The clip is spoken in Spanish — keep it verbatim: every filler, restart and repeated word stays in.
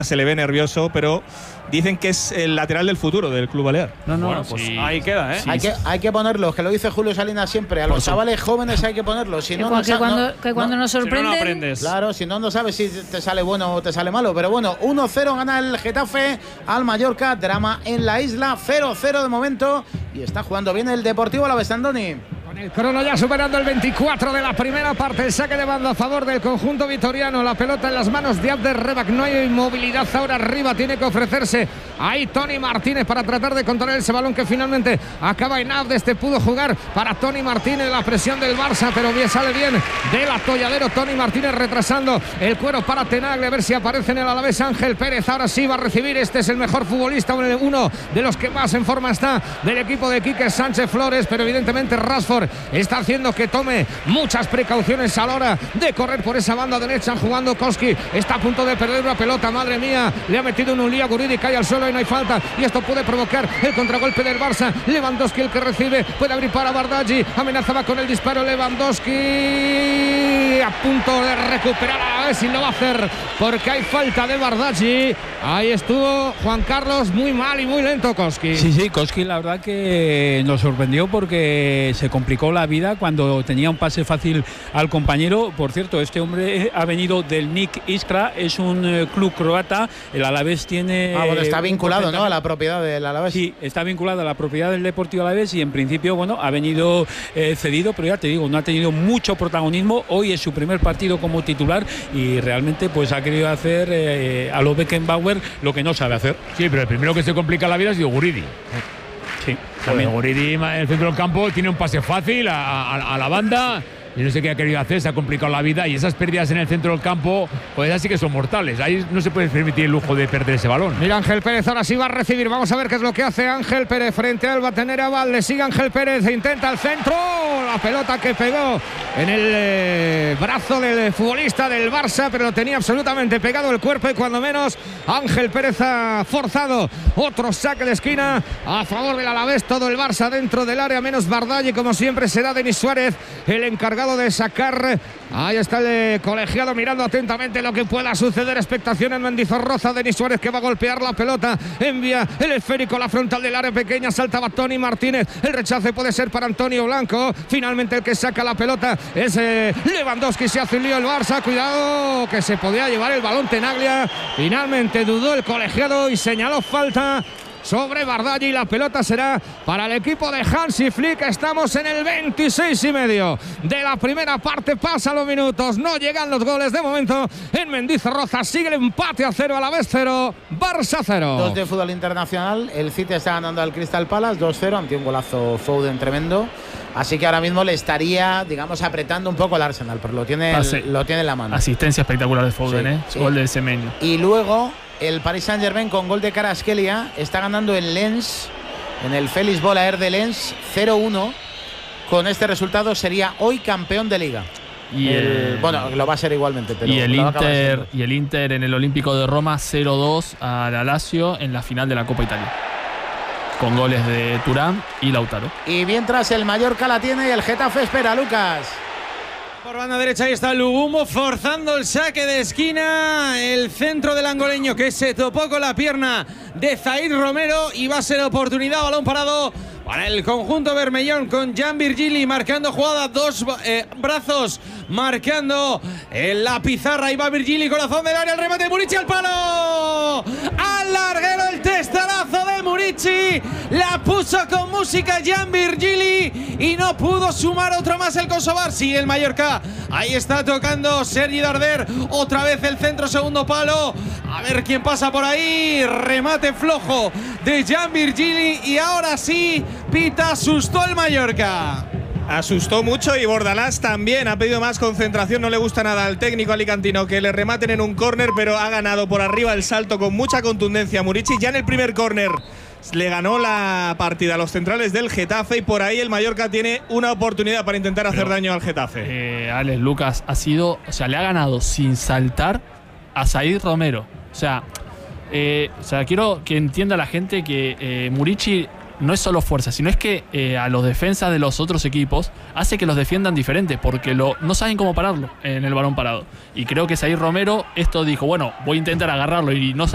se le ve nervioso, pero dicen que es el lateral del futuro del Club Balear. No, no, bueno, pues sí. ahí queda, ¿eh? Sí, hay, que, hay que ponerlos, que lo dice Julio Salinas siempre. A los chavales jóvenes hay que ponerlos. Si que, no, cu- no, que sa- cuando, no- que cuando no- nos Si no, sorprenden. no aprendes. Claro, si no, no sabes si te sale bueno o te sale malo. Pero bueno, uno cero gana el Getafe al Mallorca. Drama en la isla, cero cero de momento. Y está jugando bien el Deportivo Alavés, Andoni. Con el crono ya superando el veinticuatro de la primera parte, el saque de banda a favor del conjunto vitoriano, la pelota en las manos de Abder Rebak, no hay movilidad ahora arriba, tiene que ofrecerse ahí Tony Martínez para tratar de controlar ese balón que finalmente acaba en Abde. Este pudo jugar para Tony Martínez, la presión del Barça, pero bien sale bien del atolladero Tony Martínez, retrasando el cuero para Tenagle, a ver si aparece en el Alavés Ángel Pérez. Ahora sí va a recibir, este es el mejor futbolista, uno de los que más en forma está del equipo de Quique Sánchez Flores, pero evidentemente Rashford está haciendo que tome muchas precauciones a la hora de correr por esa banda derecha. Jugando Koski, está a punto de perder una pelota, madre mía, le ha metido en un lío a Guridi, cae al suelo y no hay falta, y esto puede provocar el contragolpe del Barça. Lewandowski el que recibe, puede abrir para Bardghji, amenazaba con el disparo Lewandowski, a punto de recuperar a ver si lo va a hacer porque hay falta de Bardghji. Ahí estuvo Juan Carlos, muy mal y muy lento Koski. Sí, sí, Koski la verdad que nos sorprendió porque se complicó la vida cuando tenía un pase fácil al compañero. Por cierto, este hombre ha venido del Nik Iskra, es un eh, club croata, el Alavés tiene... Ah, bueno, está un vinculado, porcentaje- ¿no?, a la propiedad del Alavés. Sí, está vinculado a la propiedad del Deportivo Alavés y en principio, bueno, ha venido eh, cedido, pero ya te digo, no ha tenido mucho protagonismo. Hoy es su primer partido como titular y realmente pues ha querido hacer eh, a lo Beckenbauer lo que no sabe hacer. Sí, pero el primero que se complica la vida ha sido Guridi. Sí, También Guridi en el centro del campo tiene un pase fácil a, a- a la banda. Y no sé qué ha querido hacer, se ha complicado la vida. Y esas pérdidas en el centro del campo, pues esas sí que son mortales. Ahí no se puede permitir el lujo de perder ese balón. Mira Ángel Pérez, ahora sí va a recibir. Vamos a ver qué es lo que hace Ángel Pérez frente al Batenera Valde. Sigue Ángel Pérez, intenta el centro. La pelota que pegó en el eh, brazo del futbolista del Barça, pero lo tenía absolutamente pegado el cuerpo y cuando menos Ángel Pérez ha forzado otro saque de esquina a favor del Alavés. Todo el Barça dentro del área, menos Bardghji, como siempre será Denis Suárez el encargado de sacar. Ahí está el eh, colegiado mirando atentamente lo que pueda suceder. Expectación en Mendizorroza. Denis Suárez que va a golpear la pelota, envía el esférico a la frontal del área pequeña, saltaba Tony Martínez, el rechace puede ser para Antonio Blanco. Finalmente el que saca la pelota es eh, Lewandowski. Se hace un lío el Barça, cuidado que se podía llevar el balón Tenaglia. Finalmente dudó el colegiado y señaló falta sobre Bardghji y la pelota será para el equipo de Hansi Flick. Estamos en el veintiséis y medio de la primera parte, pasan los minutos, no llegan los goles de momento en Mendizorroza. Sigue el empate a cero, Alavés cero, Barça cero. Dos de fútbol internacional, el City está ganando al Crystal Palace dos cero, ante un golazo Foden tremendo. Así que ahora mismo le estaría, digamos, apretando un poco al Arsenal, pero lo tiene, Pase. lo tiene en la mano. Asistencia espectacular de Foden, Sí, ¿eh? sí. Gol de Semenyo. Y luego el Paris Saint-Germain con gol de Kvaratskhelia está ganando en Lens, en el Félix Bollaert de Lens, cero uno. Con este resultado sería hoy campeón de Liga. Y El- el, bueno, lo va a ser igualmente, pero y el lo va a acabar Inter siendo. y el Inter en el Olímpico de Roma cero dos a la Lazio en la final de la Copa Italia. Con goles de Turán y Lautaro. Y mientras el Mallorca la tiene y el Getafe espera, Lucas. Por banda derecha ahí está Lugumo forzando el saque de esquina. El centro del angoleño que se topó con la pierna de Zaid Romero y va a ser oportunidad, balón parado para el conjunto bermellón con Jan Virgili marcando jugada, dos eh, brazos marcando en la pizarra. Y va Virgili, corazón del área, el remate de Murici al palo. Al larguero el testarazo de Murici. La puso con música Jan Virgili y no pudo sumar otro más el Kosovar. Sigue el Mallorca. Ahí está tocando Sergi Darder. Otra vez el centro, segundo palo. A ver quién pasa por ahí. Remate flojo de Jan Virgili. Y ahora sí, pita, asustó el Mallorca. Asustó mucho y Bordalás también ha pedido más concentración. No le gusta nada al técnico alicantino que le rematen en un córner, pero ha ganado por arriba el salto con mucha contundencia Murici. Ya en el primer córner le ganó la partida a los centrales del Getafe y por ahí el Mallorca tiene una oportunidad para intentar hacer Pero, daño al Getafe. Eh, Alex, Lucas ha sido, o sea, le ha ganado sin saltar a Zaid Romero. O sea, eh, o sea, quiero que entienda la gente que eh, Murici no es solo fuerza, sino es que eh, a los defensas de los otros equipos hace que los defiendan diferente, porque lo, no saben cómo pararlo en el balón parado. Y creo que Zaid Romero esto dijo, bueno, voy a intentar agarrarlo y no